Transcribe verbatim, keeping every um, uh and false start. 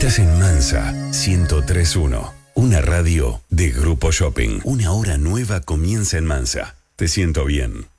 Estás en Mansa ciento tres punto uno, una radio de Grupo Shopping. Una hora nueva comienza en Mansa. Te siento bien.